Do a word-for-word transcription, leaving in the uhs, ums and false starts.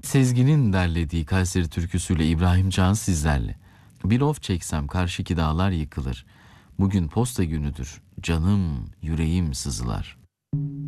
Sezgin'in derlediği Kayseri türküsüyle İbrahim Can sizlerle. Bir of çeksem karşıki dağlar yıkılır. Bugün posta günüdür. Canım, yüreğim sızılar.